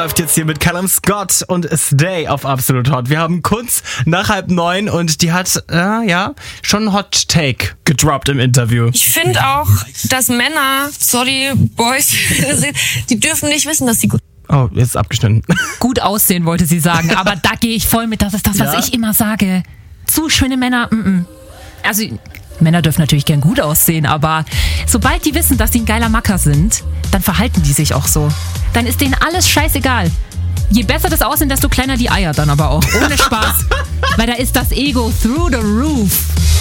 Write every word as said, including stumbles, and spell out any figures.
läuft jetzt hier mit Callum Scott und Stay auf Absolut Hot. Wir haben kurz nach halb neun und die hat, äh, ja, schon einen Hot Take gedroppt im Interview. Ich finde auch, dass Männer, sorry, Boys, die dürfen nicht wissen, dass sie gut... Oh, jetzt ist abgeschnitten. Gut aussehen, wollte sie sagen, aber da gehe ich voll mit. Das ist das, was Ja? ich immer sage. Zu schöne Männer, mm-mm. Also... Männer dürfen natürlich gern gut aussehen, aber sobald die wissen, dass sie ein geiler Macker sind, dann verhalten die sich auch so. Dann ist denen alles scheißegal. Je besser das Aussehen, desto kleiner die Eier dann aber auch. Ohne Spaß. Weil da ist das Ego through the roof.